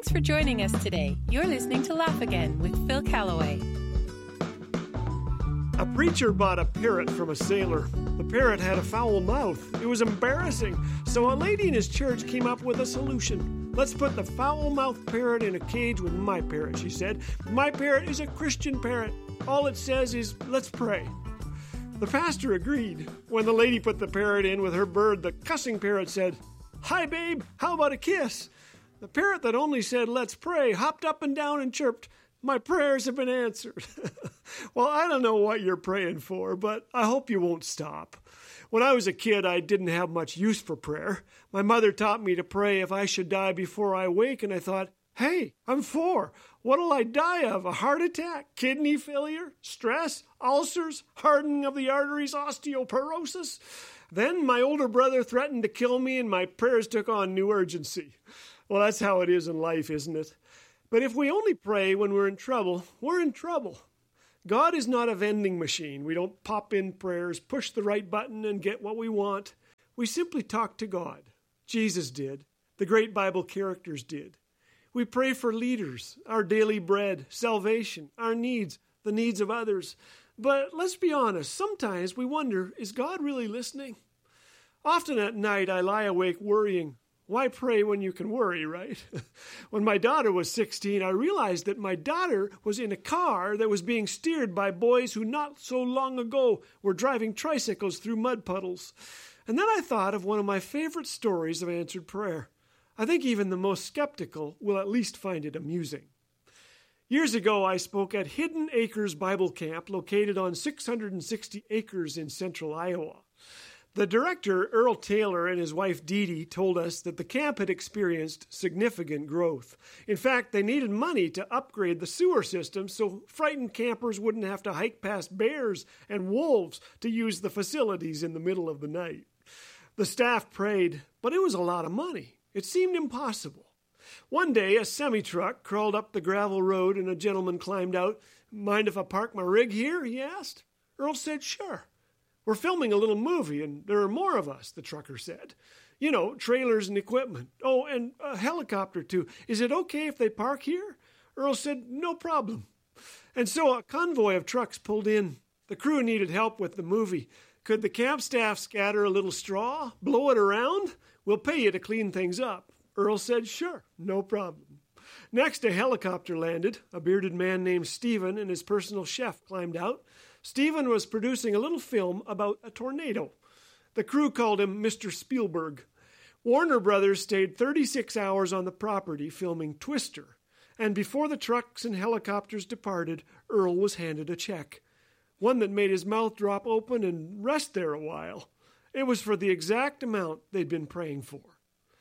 Thanks for joining us today. You're listening to Laugh Again with Phil Callaway. A preacher bought a parrot from a sailor. The parrot had a foul mouth. It was embarrassing. So a lady in his church came up with a solution. Let's put the foul-mouthed parrot in a cage with my parrot, she said. My parrot is a Christian parrot. All it says is, let's pray. The pastor agreed. When the lady put the parrot in with her bird, the cussing parrot said, "Hi, babe, how about a kiss?" The parrot that only said, "Let's pray," hopped up and down and chirped, "My prayers have been answered." Well, I don't know what you're praying for, but I hope you won't stop. When I was a kid, I didn't have much use for prayer. My mother taught me to pray if I should die before I wake, and I thought, hey, I'm 4. What'll I die of? A heart attack? Kidney failure? Stress? Ulcers? Hardening of the arteries? Osteoporosis? Then my older brother threatened to kill me, and my prayers took on new urgency. Well, that's how it is in life, isn't it? But if we only pray when we're in trouble, we're in trouble. God is not a vending machine. We don't pop in prayers, push the right button, and get what we want. We simply talk to God. Jesus did. The great Bible characters did. We pray for leaders, our daily bread, salvation, our needs, the needs of others. But let's be honest, sometimes we wonder, is God really listening? Often at night I lie awake worrying. Why pray when you can worry, right? When my daughter was 16, I realized that my daughter was in a car that was being steered by boys who not so long ago were driving tricycles through mud puddles. And then I thought of one of my favorite stories of answered prayer. I think even the most skeptical will at least find it amusing. Years ago, I spoke at Hidden Acres Bible Camp located on 660 acres in central Iowa. The director, Earl Taylor, and his wife Dee Dee told us that the camp had experienced significant growth. In fact, they needed money to upgrade the sewer system so frightened campers wouldn't have to hike past bears and wolves to use the facilities in the middle of the night. The staff prayed, but it was a lot of money. It seemed impossible. One day, a semi-truck crawled up the gravel road and a gentleman climbed out. "Mind if I park my rig here?" he asked. Earl said, "Sure. We're filming a little movie, and there are more of us," the trucker said. "You know, trailers and equipment. Oh, and a helicopter, too. Is it okay if they park here?" Earl said, "No problem." And so a convoy of trucks pulled in. The crew needed help with the movie. "Could the camp staff scatter a little straw? Blow it around? We'll pay you to clean things up." Earl said, "Sure, no problem." Next, a helicopter landed. A bearded man named Stephen and his personal chef climbed out. Stephen was producing a little film about a tornado. The crew called him Mr. Spielberg. Warner Brothers stayed 36 hours on the property filming Twister. And before the trucks and helicopters departed, Earl was handed a check. One that made his mouth drop open and rest there a while. It was for the exact amount they'd been praying for.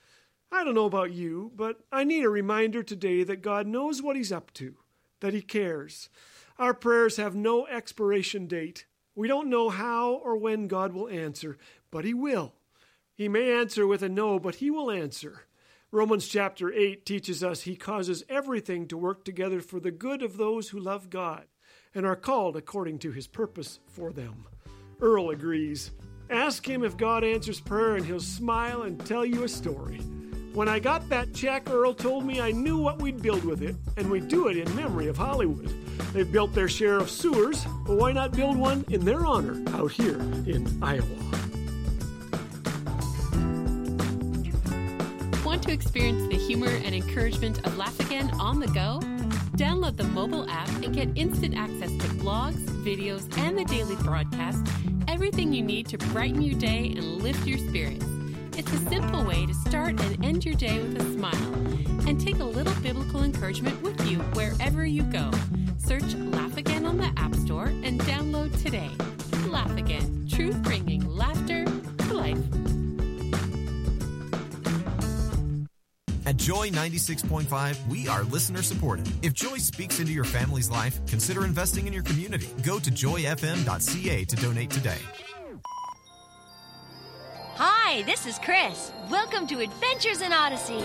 I don't know about you, but I need a reminder today that God knows what He's up to, that He cares. Our prayers have no expiration date. We don't know how or when God will answer, but He will. He may answer with a no, but He will answer. Romans chapter 8 teaches us He causes everything to work together for the good of those who love God and are called according to His purpose for them. Earl agrees. Ask him if God answers prayer and he'll smile and tell you a story. When I got that check, Earl told me I knew what we'd build with it, and we'd do it in memory of Hollywood. They've built their share of sewers, but why not build one in their honor out here in Iowa? Want to experience the humor and encouragement of Laugh Again on the go? Download the mobile app and get instant access to blogs, videos, and the daily broadcast. Everything you need to brighten your day and lift your spirits. It's a simple way to start and end your day with a smile. And take a little biblical encouragement with you wherever you go. Search Laugh Again on the App Store and download today. Laugh Again, truth bringing laughter to life. At Joy 96.5, we are listener supported. If Joy speaks into your family's life, consider investing in your community. Go to joyfm.ca to donate today. Hi, this is Chris. Welcome to Adventures in Odyssey.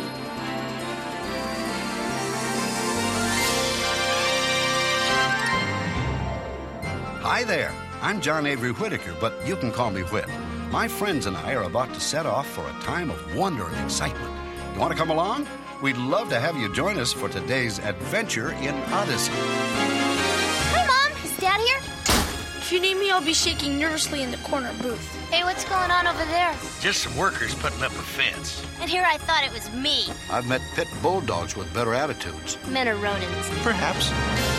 Hi there. I'm John Avery Whitaker, but you can call me Whit. My friends and I are about to set off for a time of wonder and excitement. You want to come along? We'd love to have you join us for today's adventure in Odyssey. Hi, Mom. Is Dad here? If you need me, I'll be shaking nervously in the corner booth. Hey, what's going on over there? Just some workers putting up a fence. And here I thought it was me. I've met pit bulldogs with better attitudes. Men are rodents. Perhaps.